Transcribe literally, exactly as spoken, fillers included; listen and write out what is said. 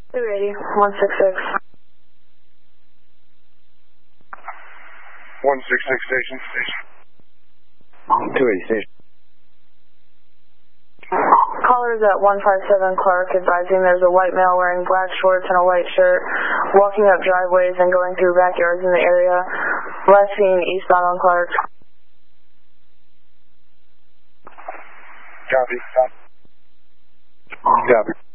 two eighty, one six six. one six six station. two eighty station. Callers at one five seven Clark advising there's a white male wearing black shorts and a white shirt walking up driveways and going through backyards in the area. Last seen eastbound on Clark. Copy. Copy.